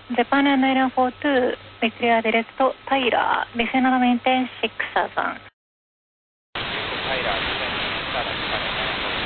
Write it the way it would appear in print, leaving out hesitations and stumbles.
Japan and 942, we clear direct to Tyler, descend maintain 6,000. Tyler, descend 6,000.